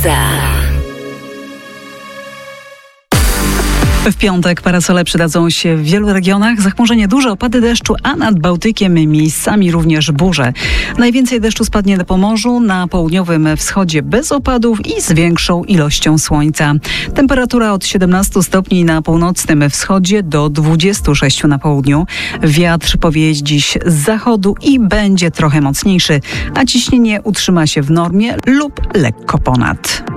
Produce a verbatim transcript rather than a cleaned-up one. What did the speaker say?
Ekstrasa. W piątek parasole przydadzą się w wielu regionach. Zachmurzenie duże, opady deszczu, a nad Bałtykiem miejscami również burze. Najwięcej deszczu spadnie na Pomorzu, na południowym wschodzie bez opadów i z większą ilością słońca. Temperatura od siedemnastu stopni na północnym wschodzie do dwudziestu sześciu na południu. Wiatr powieje dziś z zachodu i będzie trochę mocniejszy, a ciśnienie utrzyma się w normie lub lekko ponad.